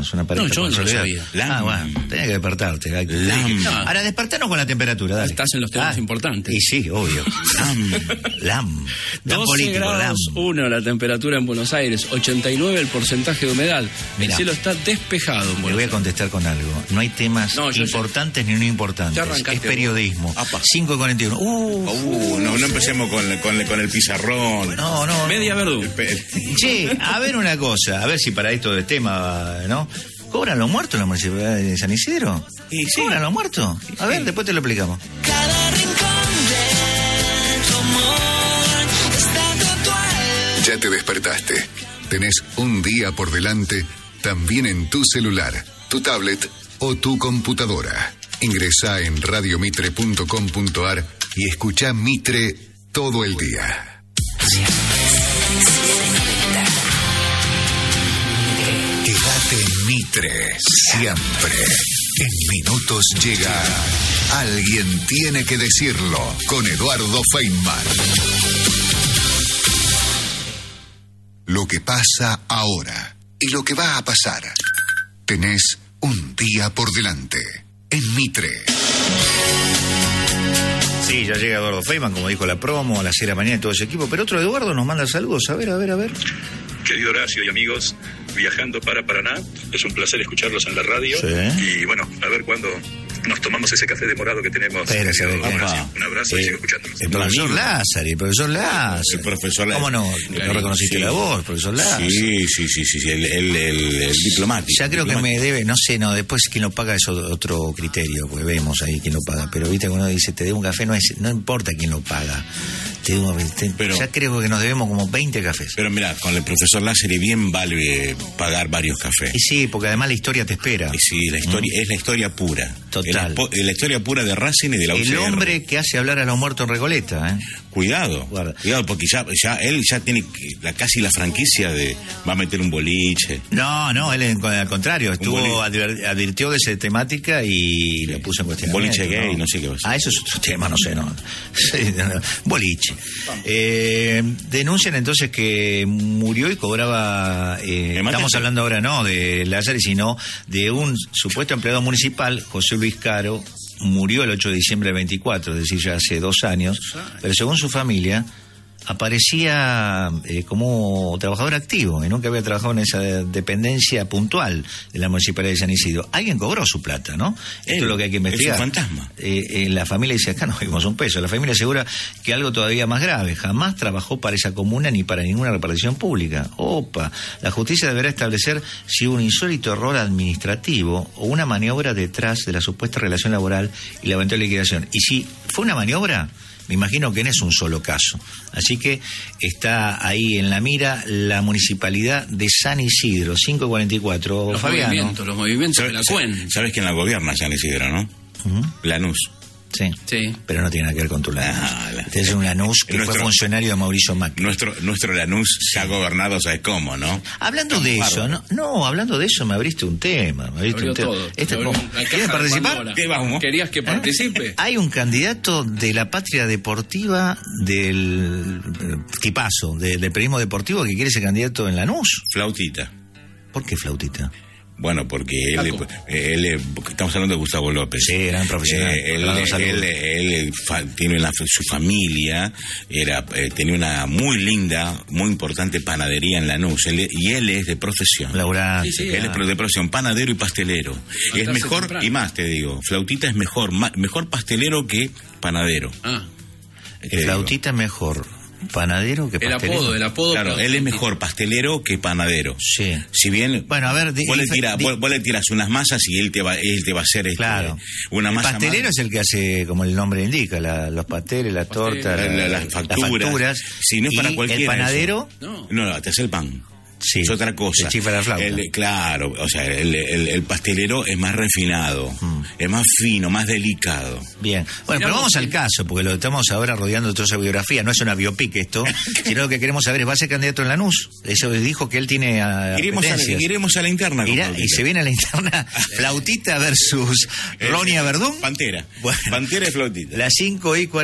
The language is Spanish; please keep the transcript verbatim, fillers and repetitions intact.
Es una pareja No, yo no lo consolidada. sabía. Ah, bueno, tenés que despertarte. Hay que- Lam. No, ahora despertanos con la temperatura, dale. Estás en los temas importantes. Y sí, obvio. Lam, lam. Tan doce político, lam. grados uno la temperatura en Buenos Aires, ochenta y nueve el porcentaje de humedad. Mirá. El cielo está despejado en Le Buenos voy a Aires. contestar con algo. No hay temas No, yo importantes ni no importantes. Ya arrancaste Es periodismo. cinco cuarenta y uno. Uh, Uh, no, no empecemos con, con, con el pizarrón. no, no. Media verdú. Che, a ver una cosa. A ver si para esto de tema, ¿no? ¿Cobran los muertos en la municipalidad de San Isidro? Y sí. ¿Cobran los muertos? A ver, después te lo explicamos. Cada rincón de tu amor está tatuado. Ya te despertaste. Tenés un día por delante, también en tu celular, tu tablet o tu computadora. Ingresá en radio mitre punto com punto ar y escuchá Mitre todo el día. Quédate en Mitre, siempre. En minutos llega Alguien tiene que decirlo, con Eduardo Feynman. Lo que pasa ahora y lo que va a pasar. Tenés un día por delante en Mitre. Sí, ya llega Eduardo Feynman, como dijo la promo, a las seis de la mañana y todo ese equipo. Pero otro Eduardo nos manda saludos. A ver, a ver, a ver. Querido Horacio y amigos, viajando para Paraná, es un placer escucharlos en la radio. Sí. Y bueno, a ver cuándo nos tomamos ese café de morado que tenemos. Espérese, querido a ver, Horacio. opa. Un abrazo y Eh, sigo escuchándolos. El profesor Lázaro, el profesor Lázaro. El profesor Lázaro. ¿Cómo no? ¿No reconociste Sí. la voz, profesor Lázaro? Sí, sí, sí, sí, sí, el, el, el, el diplomático. Ya creo que diplomático. me debe, no sé, no, después quien lo paga es otro criterio, porque vemos ahí quién lo paga. Pero viste que uno dice, te debo un café, no es, no importa quién lo paga. Te debo, te- Pero- ya creo que nos debemos como veinte cafés. Pero mira, con el profesor Lázaro bien vale pagar varios cafés. Y sí, porque además la historia te espera. Y sí, la historia es la historia pura. Total. Es la, po- es la historia pura de Racing y de la U C R. El hombre que hace hablar a los muertos en Recoleta, ¿eh? Cuidado, Guarda. cuidado, porque ya, ya él ya tiene que- la, casi la franquicia de va a meter un boliche. No, no, él en- al contrario, estuvo boliche. adver- advirtió de esa temática y lo puso en cuestión. Boliche gay, no sé qué va a ser. Ah, eso es otro tema, no sé, no. Sí, no, no. Boliche. Eh, denuncian entonces que murió y cobraba, eh, Me mataste. estamos hablando ahora no de Lázaro, sino de un supuesto empleado municipal, José Luis Caro, murió el ocho de diciembre del veinticuatro, es decir, ya hace dos años, pero según su familia, aparecía eh, como trabajador activo y nunca había trabajado en esa dependencia puntual de la Municipalidad de San Isidro. Alguien cobró su plata, ¿no? Esto Él, es lo que hay que investigar. es un fantasma. Eh, eh, la familia dice, acá no vimos un peso. La familia asegura que algo todavía más grave. Jamás trabajó para esa comuna ni para ninguna repartición pública. Opa. La justicia deberá establecer si hubo un insólito error administrativo o una maniobra detrás de la supuesta relación laboral y la eventual liquidación. Y si fue una maniobra, me imagino que no es un solo caso. Así que está ahí en la mira la Municipalidad de San Isidro, cinco cuarenta y cuatro. Los Fabiano. movimientos, los movimientos de la cuen. ¿Sabes quién la gobierna, San Isidro, no? Ujú. Lanús. Sí. Sí. Pero no tiene nada que ver con tu Lanús. Ah, la- Este es un Lanús que Nuestro- fue funcionario de Mauricio Macri. Nuestro, nuestro Lanús se ha gobernado, ¿sabes cómo, no? Hablando Tan de eso, bárbaro. no, no, hablando de eso me abriste un tema. Me abriste Abrió un tema. todo. Este- Abrió ¿cómo? la caja ¿Quieres de participar? Pandora. ¿Qué vamos? ¿Querías que participe? Hay un candidato de la patria deportiva del eh, tipazo, de- del periodismo deportivo que quiere ser candidato en Lanús. Flautita. ¿Por qué Flautita? Bueno, porque él, Paco. eh, él, eh, estamos hablando de Gustavo López. Sí, gran profesional. Eh, él, Hablando de salud. él, él, él fa- tiene la- su familia, era, eh, tenía una muy linda, muy importante panadería en Lanús, él- y él es de profesión. Laurante. Sí, sí. Él es de profesión, panadero y pastelero. Y es Levantarse mejor, temprano. y más te digo, Flautita es mejor, ma- mejor pastelero que panadero. Ah, Te digo. Flautita es mejor panadero que el pastelero. apodo, el apodo. Claro, él es mejor pastelero que panadero. Sí. Si bien Bueno, a ver, di- vos, le di- tira- di- vos- vos le tiras unas masas y él te va, él te va a hacer este, Claro. una el masa pastelero más- es el que hace, como el nombre indica, la- los pasteles, las Pasteles, tortas, la- la- las las facturas. facturas. Si no es para Y cualquiera el panadero, No. No, no, te hace el pan. sí, Es otra cosa. el chifla la flauta. El- claro, o sea, el, el- el pastelero es más refinado, Mm. es más fino, más delicado. Bien. Bueno, Mirá pero vamos vos, al sí. caso, porque lo estamos ahora rodeando de toda esa biografía. No es una biopic esto, sino lo que queremos saber es, ¿va a ser candidato en Lanús? Eso dijo que él tiene a, Iremos a, la, apetencias. iremos a la interna. con Irá- y Flautita. se viene a la interna Flautita versus Eh, Ronia Verdún. Pantera. Bueno. Pantera y Flautita. Las cinco y